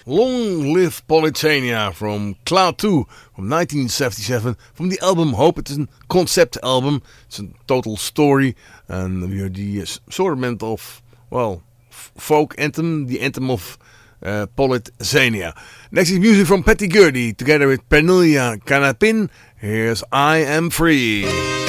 Long Live Polytania from Cloud 2 from 1977 from the album Hope. Het is een concept album. Het is een total story. En weer die assortment of, well, folk anthem. The anthem of Polytania. Next is music from Patty Gurdy together with Pernilla Canapin. Here's I Am Free.